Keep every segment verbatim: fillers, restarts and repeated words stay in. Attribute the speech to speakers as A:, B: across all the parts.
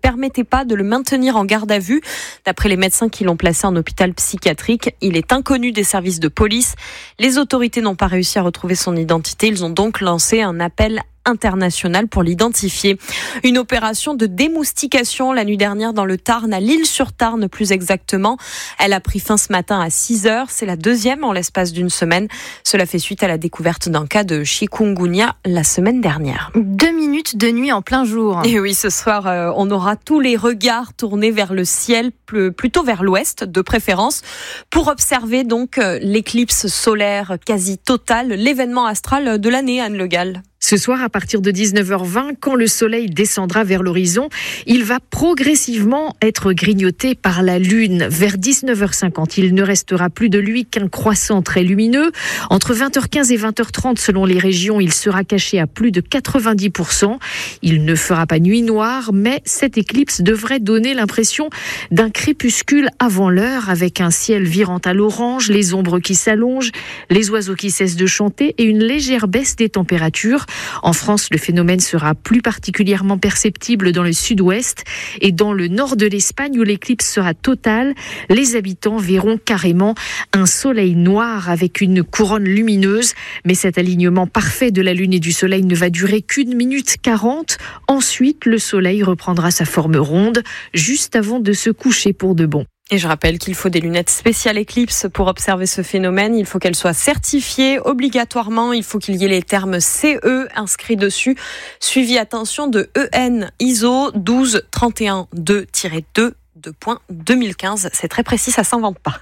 A: permettait pas de le maintenir en garde à vue. D'après les médecins qui l'ont placé en hôpital psychiatrique, il est inconnu des services de police. Les autorités n'ont pas réussi à retrouver son identité. Ils ont donc lancé un appel international pour l'identifier. Une opération de démoustication la nuit dernière dans le Tarn, à L'Isle-sur-Tarn plus exactement. Elle a pris fin ce matin à six heures. C'est la deuxième en l'espace d'une semaine. Cela fait suite à la découverte d'un cas de chikungunya la semaine dernière.
B: Deux minutes de nuit en plein jour.
A: Et oui, ce soir, euh, on aura tous les regards tournés vers le ciel, plus, plutôt vers l'ouest de préférence, pour observer donc euh, l'éclipse solaire quasi totale, l'événement astral de l'année, Anne Le Gall.
C: Ce soir, à partir de dix-neuf heures vingt, quand le soleil descendra vers l'horizon, il va progressivement être grignoté par la lune. Vers dix-neuf heures cinquante, il ne restera plus de lui qu'un croissant très lumineux. Entre vingt heures quinze et vingt heures trente, selon les régions, il sera caché à plus de quatre-vingt-dix pour cent. Il ne fera pas nuit noire, mais cette éclipse devrait donner l'impression d'un crépuscule avant l'heure, avec un ciel virant à l'orange, les ombres qui s'allongent, les oiseaux qui cessent de chanter et une légère baisse des températures. En France, le phénomène sera plus particulièrement perceptible dans le sud-ouest et dans le nord de l'Espagne où l'éclipse sera totale. Les habitants verront carrément un soleil noir avec une couronne lumineuse. Mais cet alignement parfait de la lune et du soleil ne va durer qu'une minute quarante. Ensuite, le soleil reprendra sa forme ronde juste avant de se coucher pour de bon.
A: Et je rappelle qu'il faut des lunettes spéciales Eclipse pour observer ce phénomène. Il faut qu'elles soient certifiées obligatoirement. Il faut qu'il y ait les termes C E inscrits dessus. Suivi, attention, de E N I S O douze trente et un deux tiret deux deux mille quinze. C'est très précis, ça s'invente pas.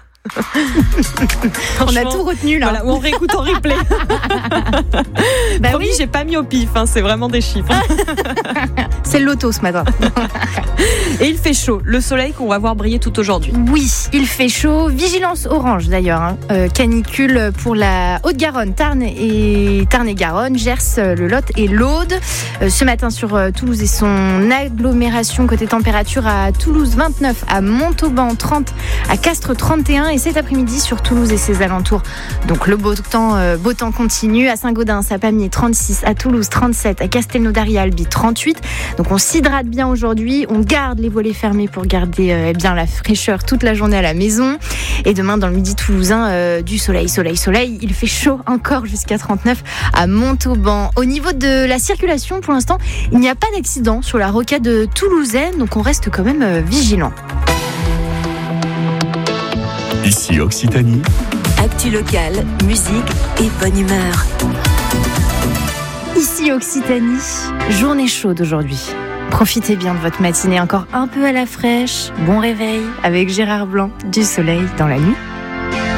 B: On a tout retenu là.
A: Voilà, on réécoute en replay. bah Promis, oui. J'ai pas mis au pif, hein, c'est vraiment des chiffres.
B: C'est le loto ce matin.
A: Et il fait chaud. Le soleil qu'on va voir briller tout aujourd'hui.
B: Oui, il fait chaud. Vigilance orange d'ailleurs. Hein. Euh, canicule pour la Haute-Garonne, Tarn et Tarn et Garonne, Gers, le Lot et l'Aude. Euh, ce matin sur euh, Toulouse et son agglomération côté température à Toulouse vingt-neuf, à Montauban trente, à Castres trente et un. Et cet après-midi sur Toulouse et ses alentours. Donc le beau temps, euh, beau temps continue. À Saint-Gaudens, à Pamiers trente-six, à Toulouse trente-sept, à Castelnaudary, à Albi trente-huit. Donc on s'hydrate bien aujourd'hui. On garde les volets fermés pour garder euh, bien la fraîcheur toute la journée à la maison. Et demain dans le midi toulousain, euh, du soleil, soleil, soleil. Il fait chaud encore jusqu'à trente-neuf à Montauban. Au niveau de la circulation, pour l'instant, il n'y a pas d'accident sur la rocade toulousaine. Donc on reste quand même euh, vigilant.
D: Ici Occitanie.
E: Actu locale, musique et bonne humeur.
B: Ici Occitanie, journée chaude aujourd'hui. Profitez bien de votre matinée encore un peu à la fraîche. Bon réveil avec Gérard Blanc, du soleil dans la nuit.